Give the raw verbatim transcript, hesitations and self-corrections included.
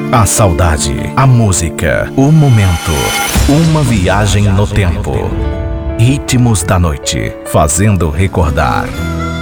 A saudade, a música, o momento. Uma viagem no tempo. Ritmos da noite, fazendo recordar.